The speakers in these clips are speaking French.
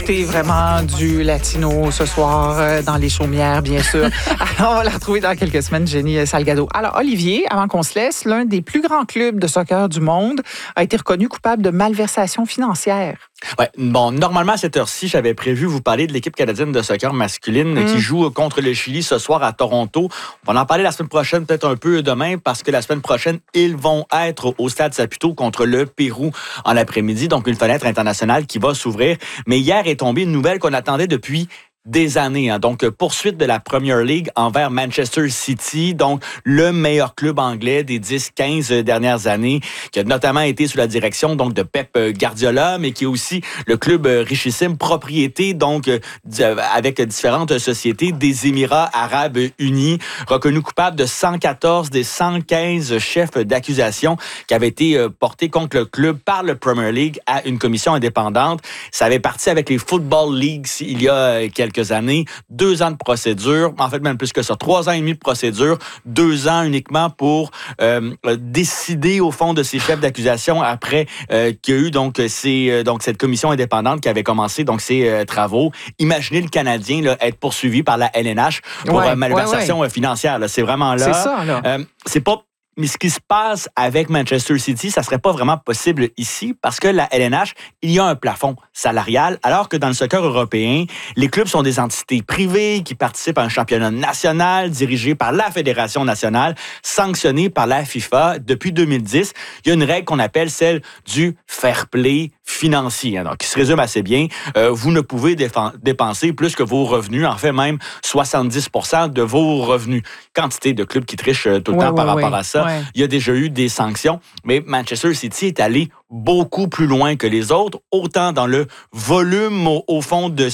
écouter vraiment du latino ce soir dans les chaumières, bien sûr. Alors, on va la retrouver dans quelques semaines, Jenny Salgado. Alors, Olivier, avant qu'on se laisse, l'un des plus grands clubs de soccer du monde a été reconnu coupable de malversation financière. Ouais, bon, normalement, à cette heure-ci, j'avais prévu vous parler de l'équipe canadienne de soccer masculine qui joue contre le Chili ce soir à Toronto. On va en parler la semaine prochaine, peut-être un peu demain, parce que la semaine prochaine, ils vont être au Stade Saputo contre le Pérou en après-midi. Donc, une fenêtre internationale qui va s'ouvrir. Mais hier est tombée une nouvelle qu'on attendait depuis des années. Donc, poursuite de la Premier League envers Manchester City, donc le meilleur club anglais des 10-15 dernières années, qui a notamment été sous la direction donc de Pep Guardiola, mais qui est aussi le club richissime, propriété donc avec différentes sociétés des Émirats arabes unis, reconnu coupable de 114 des 115 chefs d'accusation qui avaient été portés contre le club par le Premier League à une commission indépendante. Ça avait parti avec les Football Leagues il y a quelques années, 2 ans de procédure, en fait même plus que ça, 3 ans et demi de procédure, 2 ans uniquement pour décider au fond de ces chefs d'accusation après qu'il y a eu donc cette commission indépendante qui avait commencé donc ses travaux. Imaginez le Canadien là, être poursuivi par la LNH pour malversation financière. Là. C'est vraiment là. C'est ça, là. C'est pas. Mais ce qui se passe avec Manchester City, ça serait pas vraiment possible ici parce que la LNH, il y a un plafond salarial, alors que dans le soccer européen, les clubs sont des entités privées qui participent à un championnat national dirigé par la Fédération nationale, sanctionné par la FIFA. Depuis 2010, il y a une règle qu'on appelle celle du fair play financier, donc qui se résume assez bien. Vous ne pouvez dépenser plus que vos revenus, en fait même 70% de vos revenus. Quantité de clubs qui trichent tout le temps par rapport à ça. Ouais. Il y a déjà eu des sanctions, mais Manchester City est allé beaucoup plus loin que les autres, autant dans le volume au fond de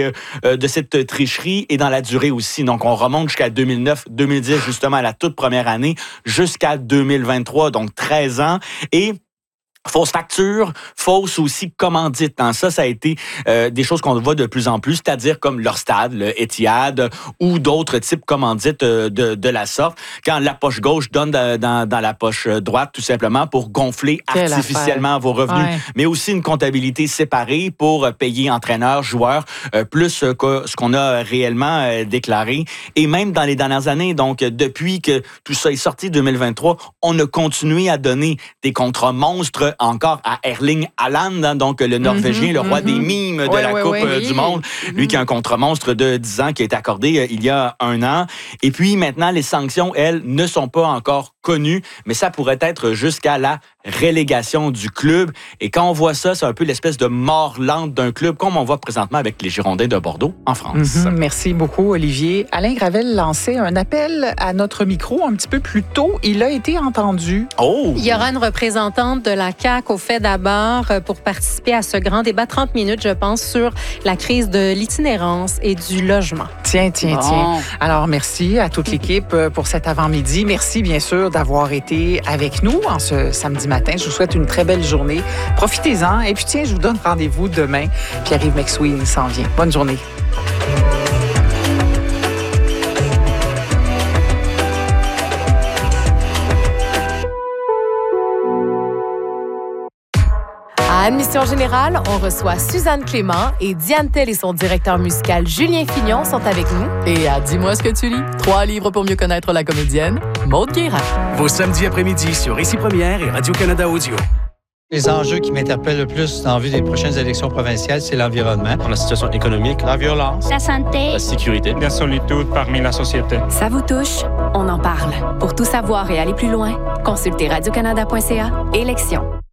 cette tricherie et dans la durée aussi. Donc, on remonte jusqu'à 2009-2010, justement, à la toute première année, jusqu'à 2023, donc 13 ans. Et fausse facture, fausse aussi commandite. Ça a été des choses qu'on voit de plus en plus, c'est-à-dire comme leur stade, le Etihad, ou d'autres types commandites de la sorte, quand la poche gauche donne dans la poche droite, tout simplement pour gonfler artificiellement vos revenus. Ouais. Mais aussi une comptabilité séparée pour payer entraîneurs, joueurs, plus que ce qu'on a réellement déclaré. Et même dans les dernières années, donc depuis que tout ça est sorti 2023, on a continué à donner des contrats monstres encore à Erling Haaland, donc le Norvégien, le roi des mimes de la Coupe du Monde. Lui qui a un contrat monstre de 10 ans qui a été accordé il y a 1 an. Et puis maintenant, les sanctions, elles, ne sont pas encore connues, mais ça pourrait être jusqu'à la relégation du club. Et quand on voit ça, c'est un peu l'espèce de mort lente d'un club, comme on voit présentement avec les Girondins de Bordeaux en France. Merci beaucoup, Olivier. Alain Gravel lançait un appel à notre micro un petit peu plus tôt. Il a été entendu. Oh! Il y aura une représentante de la CAQ au fait d'abord pour participer à ce grand débat, 30 minutes, je pense, sur la crise de l'itinérance et du logement. Tiens. Alors, merci à toute l'équipe pour cet avant-midi. Merci, bien sûr, d'avoir été avec nous en ce samedi matin. Je vous souhaite une très belle journée. Profitez-en. Et puis, tiens, je vous donne rendez-vous demain. Pierre-Yves McSween s'en vient. Bonne journée. À Admission Générale, on reçoit Suzanne Clément et Diane Tell et son directeur musical Julien Fignon sont avec nous. Et à Dis-moi ce que tu lis, 3 livres pour mieux connaître la comédienne, Maude Guérin. Vos samedis après-midi sur Ici Première et Radio-Canada Audio. Les enjeux qui m'interpellent le plus en vue des prochaines élections provinciales, c'est l'environnement, la situation économique, la violence, la santé, la sécurité, la solitude parmi la société. Ça vous touche? On en parle. Pour tout savoir et aller plus loin, consultez radiocanada.ca. Élections.